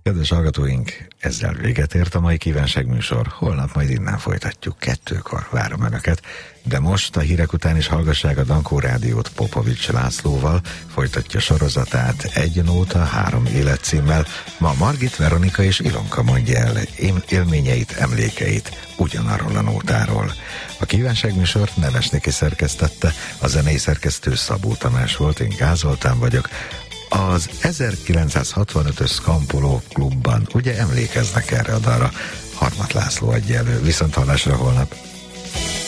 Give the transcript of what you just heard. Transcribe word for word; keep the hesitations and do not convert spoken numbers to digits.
Kedves hallgatóink, ezzel véget ért a mai kívánságműsor. Holnap majd innen folytatjuk, kettőkor várom Önöket. De most a hírek után is hallgassák a Dankó Rádiót Popovics Lászlóval, folytatja sorozatát Egy nóta, három élet címmel. Ma Margit, Veronika és Ilonka mondja el élményeit, emlékeit ugyanarról a nótáról. A kívánságműsort Nemes Niki szerkesztette, a zenei szerkesztő Szabó Tamás volt, én Gázoltán vagyok. Az ezerkilencszázhatvanötös Szkampoló klubban ugye emlékeznek erre a dalra? Harmat László adja elő. Viszont hallásra holnap.